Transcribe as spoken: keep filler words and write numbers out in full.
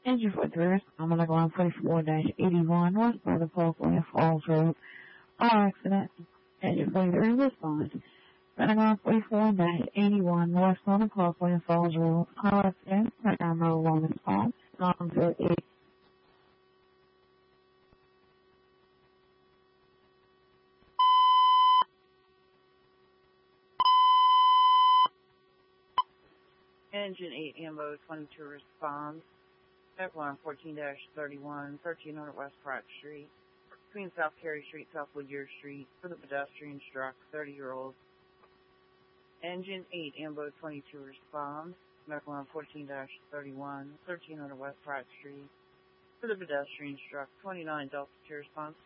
Engine for tourists, I'm on line forty-four eighty-one North Border California Falls Road. Car accident. Engine for three response. Running on forty-four eighty-one North Border California Falls Road. Car accident. Right now, no one response. Long to eight. Engine eight Ambo twenty-two responds. Echelon fourteen thirty-one, thirteen hundred West Pratt Street, between South Carey Street, South Woodyear Street, for the pedestrian struck, thirty-year-old. Engine eight Ambo twenty-two responds. Echelon fourteen thirty-one, thirteen hundred West Pratt Street, for the pedestrian struck, twenty-nine Delta two response.